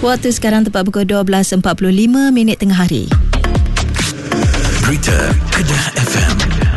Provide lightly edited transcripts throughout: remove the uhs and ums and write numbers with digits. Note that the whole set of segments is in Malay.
Waktu sekarang tepat pukul 12.45 tengah hari. Berita Kedah FM.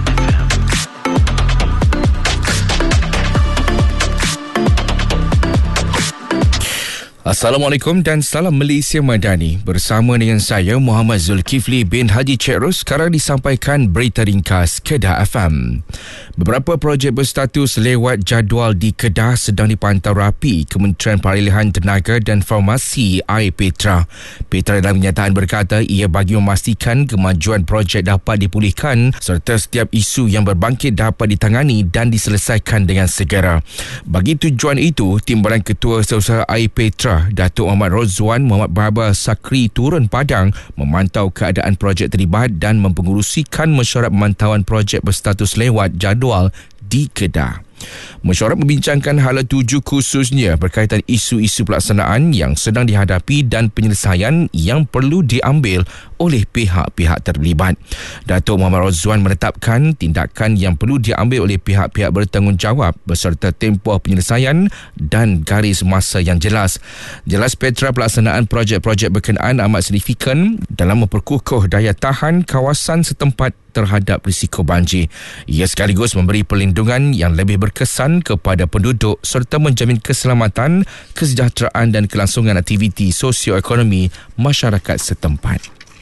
Assalamualaikum dan salam Malaysia Madani. Bersama dengan saya Muhammad Zulkifli bin Haji Cik Ros, sekarang disampaikan berita ringkas Kedah FM. Beberapa projek berstatus lewat jadual di Kedah sedang dipantau rapi Kementerian Peralihan Tenaga dan Farmasi Air Petra. Petra dalam kenyataan berkata ia bagi memastikan kemajuan projek dapat dipulihkan serta setiap isu yang berbangkit dapat ditangani dan diselesaikan dengan segera. Bagi tujuan itu, Timbalan Ketua Setiausaha Air Petra Datuk Muhammad Rozwan Muhammad Baba Sakri turun padang memantau keadaan projek terlibat dan mempengerusikan mesyuarat pemantauan projek berstatus lewat jadual di Kedah. Mesyuarat membincangkan hala tuju khususnya berkaitan isu-isu pelaksanaan yang sedang dihadapi dan penyelesaian yang perlu diambil oleh pihak-pihak terlibat. Datuk Muhammad Rozwan menetapkan tindakan yang perlu diambil oleh pihak-pihak bertanggungjawab beserta tempoh penyelesaian dan garis masa yang jelas. Jelas Petra pelaksanaan projek-projek berkenaan amat signifikan dalam memperkukuh daya tahan kawasan setempat terhadap risiko banjir. Ia sekaligus memberi perlindungan yang lebih berkesan kepada penduduk serta menjamin keselamatan, kesejahteraan dan kelangsungan aktiviti sosioekonomi masyarakat setempat.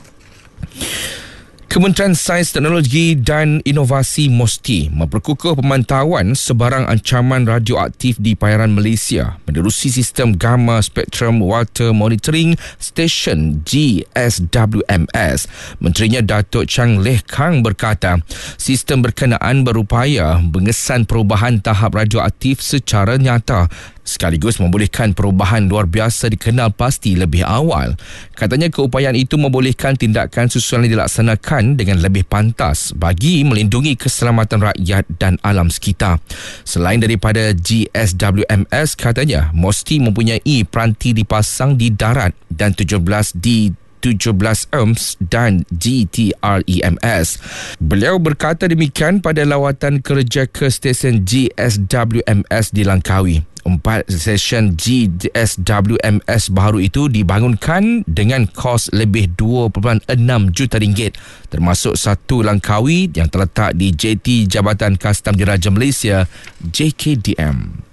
Kementerian Sains, Teknologi dan Inovasi MOSTI memperkukuh pemantauan sebarang ancaman radioaktif di perairan Malaysia menerusi sistem Gamma Spectrum Water Monitoring Station GSWMS. Menterinya Datuk Chang Leh Kang berkata, sistem berkenaan berupaya mengesan perubahan tahap radioaktif secara nyata sekaligus membolehkan perubahan luar biasa dikenal pasti lebih awal. Katanya keupayaan itu membolehkan tindakan susulan dilaksanakan dengan lebih pantas bagi melindungi keselamatan rakyat dan alam sekitar. Selain daripada GSWMS, katanya MOSTI mempunyai peranti dipasang di darat dan 17 di 17 EMS dan GTREMS. Beliau berkata demikian pada lawatan kerja ke stesen GSWMS di Langkawi. 4 stesen GSWMS baru itu dibangunkan dengan kos lebih 2.6 juta ringgit, termasuk satu Langkawi yang terletak di JT Jabatan Kastam Diraja Malaysia JKDM.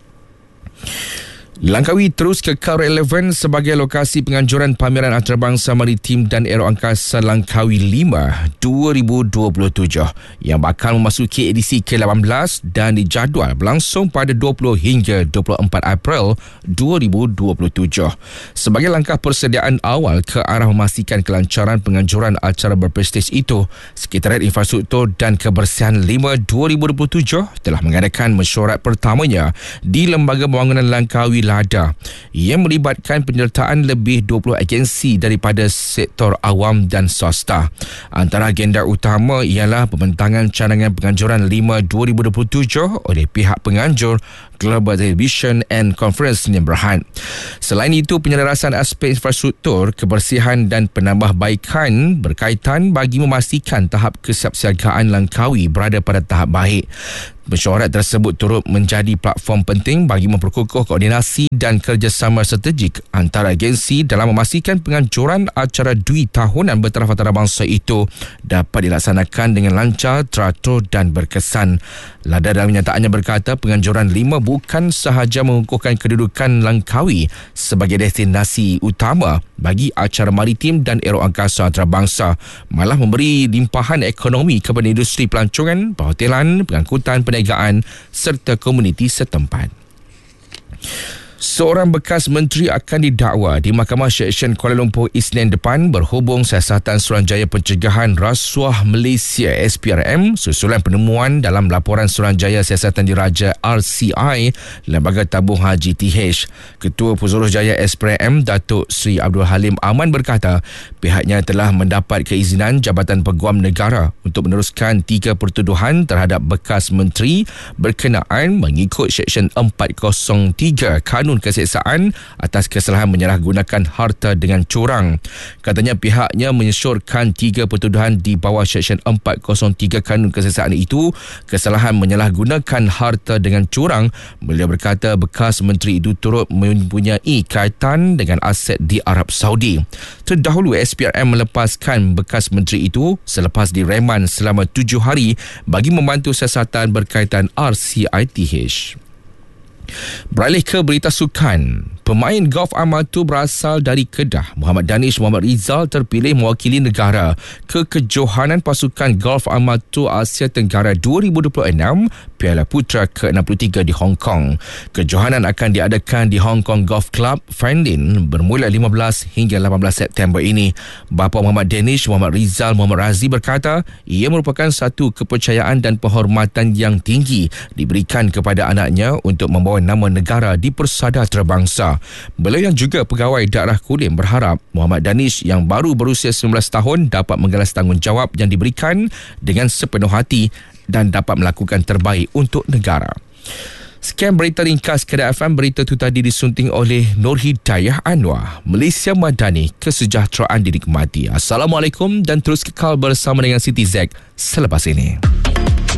Langkawi terus kekal relevan sebagai lokasi penganjuran Pameran Antarabangsa Maritim dan Aeroangkasa Langkawi 5 2027 yang bakal memasuki edisi ke-18 dan dijadual berlangsung pada 20 hingga 24 April 2027. Sebagai langkah persediaan awal ke arah memastikan kelancaran penganjuran acara berprestij itu, Sekretariat Infrastruktur dan Kebersihan 5 2027 telah mengadakan mesyuarat pertamanya di Lembaga Pembangunan Langkawi Lada yang melibatkan penyertaan lebih 20 agensi daripada sektor awam dan swasta. Antara agenda utama ialah pembentangan cadangan penganjuran 5 2027 oleh pihak penganjur Global Television and Conference Sdn Bhd. Selain itu, penyelarasan aspek infrastruktur, kebersihan dan penambahbaikan berkaitan bagi memastikan tahap kesiapsiagaan Langkawi berada pada tahap baik. Mesyuarat tersebut turut menjadi platform penting bagi memperkukuh koordinasi dan kerjasama strategik antara agensi dalam memastikan penganjuran acara Dwi Tahunan Bertaraf Antarabangsa itu dapat dilaksanakan dengan lancar, teratur dan berkesan. Lada dalam kenyataannya berkata penganjuran 5 bukan sahaja mengukuhkan kedudukan Langkawi sebagai destinasi utama bagi acara maritim dan aeroangkasa antarabangsa, malah memberi limpahan ekonomi kepada industri pelancongan, perhotelan, pengangkutan, perniagaan serta komuniti setempat. Seorang bekas menteri akan didakwa di Mahkamah Seksyen Kuala Lumpur Isnin depan berhubung siasatan Suruhanjaya Pencegahan Rasuah Malaysia SPRM susulan penemuan dalam laporan Suruhanjaya Siasatan Diraja RCI Lembaga Tabung Haji TH. Ketua Pesuruhjaya SPRM Datuk Sri Abdul Halim Aman berkata pihaknya telah mendapat keizinan Jabatan Peguam Negara untuk meneruskan 3 pertuduhan terhadap bekas menteri berkenaan mengikut Seksyen 403 Kanun kanun keseksaan atas kesalahan menyalahgunakan harta dengan curang. Katanya pihaknya menyesurkan 3 pertuduhan di bawah Seksyen 403 kanun keseksaan itu, kesalahan menyalahgunakan harta dengan curang. Beliau berkata bekas menteri itu turut mempunyai kaitan dengan aset di Arab Saudi. Terdahulu SPRM melepaskan bekas menteri itu selepas direman selama 7 hari bagi membantu siasatan berkaitan RCITH. Beralih ke berita sukan. Pemain golf amatur berasal dari Kedah, Muhammad Danish Muhammad Rizal terpilih mewakili negara ke kejohanan pasukan golf amatur Asia Tenggara 2026 Piala Putra ke-63 di Hong Kong. Kejohanan akan diadakan di Hong Kong Golf Club, Fanlin bermula 15 hingga 18 September ini. Bapa Muhammad Danish Muhammad Rizal Muhammad Razi berkata ia merupakan satu kepercayaan dan penghormatan yang tinggi diberikan kepada anaknya untuk membawa nama negara di persada antarabangsa. Beliau yang juga pegawai Daerah Kulim berharap Muhammad Danish yang baru berusia 19 tahun dapat menggalas tanggungjawab yang diberikan dengan sepenuh hati dan dapat melakukan terbaik untuk negara. Sekian berita ringkas Kedah FM. Berita itu tadi disunting oleh Nur Hidayah Anwar. Malaysia Madani, kesejahteraan dinikmati. Assalamualaikum dan terus kekal bersama dengan Siti Z selepas ini.